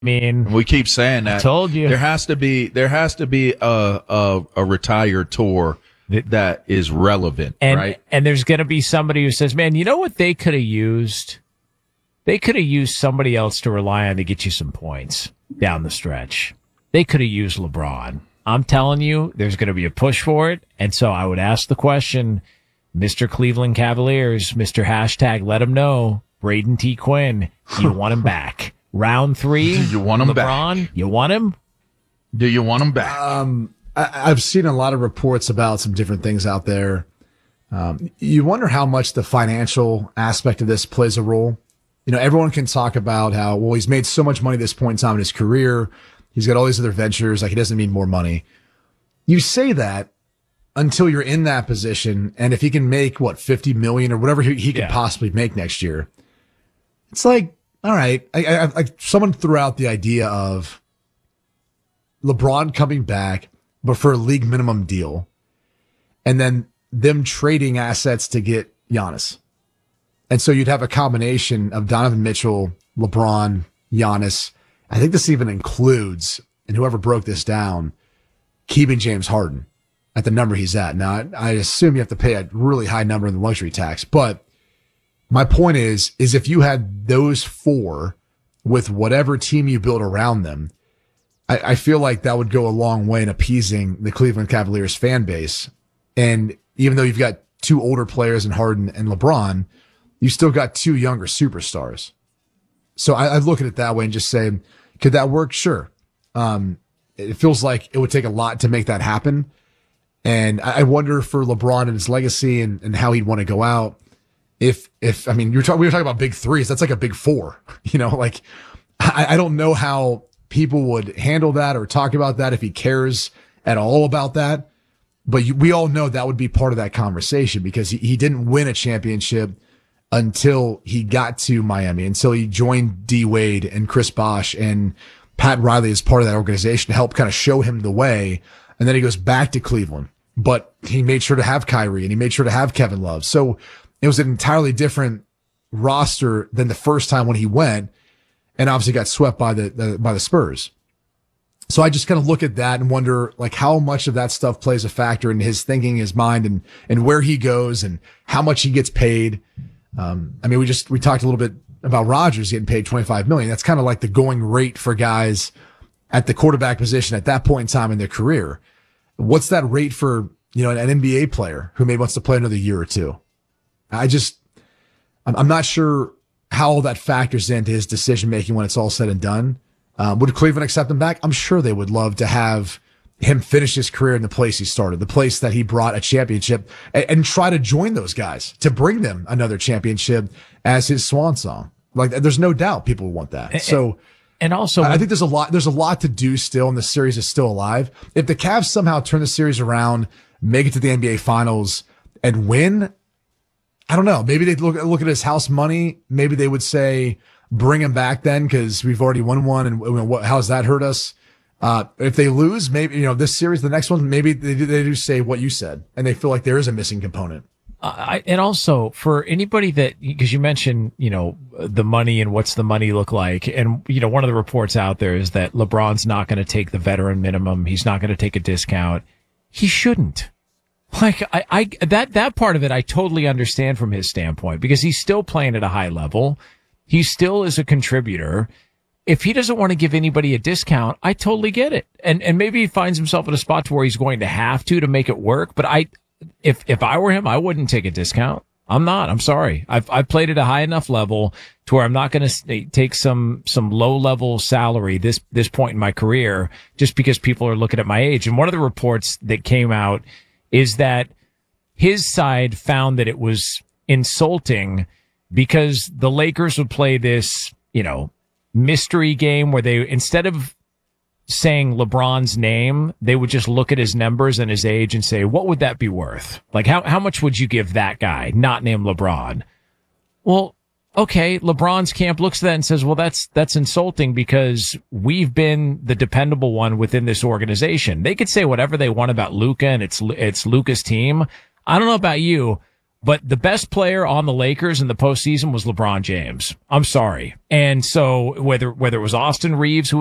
mean, we keep saying that. I told you there has to be a retired tour that is relevant, right? And there's going to be somebody who says, "Man, you know what they could have used? They could have used somebody else to rely on to get you some points down the stretch. They could have used LeBron." I'm telling you, there's going to be a push for it. And so I would ask the question, Mr. Cleveland Cavaliers, Mr. hashtag, let him know, Braden T. Quinn, you want him back. Round 3, you want him LeBron, back. You want him? Do you want him back? I've seen a lot of reports about some different things out there. You wonder how much the financial aspect of this plays a role. You know, everyone can talk about how, well, he's made so much money at this point in time in his career. He's got all these other ventures. Like, he doesn't need more money. You say that until you're in that position. And if he can make, $50 million or whatever he could possibly make next year, it's like, all right. Someone threw out the idea of LeBron coming back, but for a league minimum deal, and then them trading assets to get Giannis. And so you'd have a combination of Donovan Mitchell, LeBron, Giannis. I think this even includes, and whoever broke this down, keeping James Harden at the number he's at. Now, I assume you have to pay a really high number in the luxury tax, but my point is if you had those 4 with whatever team you build around them, I feel like that would go a long way in appeasing the Cleveland Cavaliers fan base. And even though you've got 2 older players in Harden and LeBron, you still got 2 younger superstars. So I look at it that way and just say, could that work? Sure. It feels like it would take a lot to make that happen. And I wonder for LeBron and his legacy and how he'd want to go out. I mean, we were talking about big 3s. That's like a big 4, I don't know how people would handle that or talk about that if he cares at all about that. But we all know that would be part of that conversation because he didn't win a championship until he got to Miami, until he joined D Wade and Chris Bosh and Pat Riley as part of that organization to help kind of show him the way. And then he goes back to Cleveland, but he made sure to have Kyrie and he made sure to have Kevin Love. So it was an entirely different roster than the first time when he went and obviously got swept by the Spurs. So I just kind of look at that and wonder how much of that stuff plays a factor in his thinking, his mind and where he goes and how much he gets paid. We talked a little bit about Rodgers getting paid $25 million. That's kind of like the going rate for guys at the quarterback position at that point in time in their career. What's that rate for, an NBA player who maybe wants to play another year or two? I'm not sure how all that factors into his decision making when it's all said and done. Would Cleveland accept him back? I'm sure they would love to have him finish his career in the place he started, the place that he brought a championship, and try to join those guys to bring them another championship as his swan song. There's no doubt people would want that. And also, I think there's a lot to do still, and the series is still alive. If the Cavs somehow turn the series around, make it to the NBA Finals, and win, I don't know. Maybe they'd look at his house money. Maybe they would say, bring him back then because we've already won one, and how's that hurt us? If they lose, maybe, this series, the next one, maybe they do say what you said, and they feel like there is a missing component. And also for anybody because you mentioned, the money and what's the money look like. And, one of the reports out there is that LeBron's not going to take the veteran minimum. He's not going to take a discount. He shouldn't. That part of it, I totally understand from his standpoint because he's still playing at a high level. He still is a contributor. If he doesn't want to give anybody a discount, I totally get it. And maybe he finds himself in a spot to where he's going to have to make it work. But if I were him, I wouldn't take a discount. I'm not. I'm sorry. I've played at a high enough level to where I'm not going to take some low level salary this point in my career just because people are looking at my age. And one of the reports that came out is that his side found that it was insulting because the Lakers would play this, mystery game where they, instead of saying LeBron's name, they would just look at his numbers and his age and say, what would that be worth? How much would you give that guy not named LeBron? Well, okay. LeBron's camp looks at that and says, well, that's insulting because we've been the dependable one within this organization. They could say whatever they want about Luka and it's Luka's team. I don't know about you. But the best player on the Lakers in the postseason was LeBron James. I'm sorry. And so whether it was Austin Reeves, who